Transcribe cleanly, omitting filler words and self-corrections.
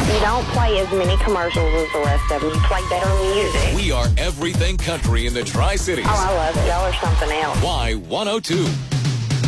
You don't play as many commercials as the rest of them. You play better music. We are everything country in the Tri-Cities. Oh, I love it. Y'all are something else. Y102.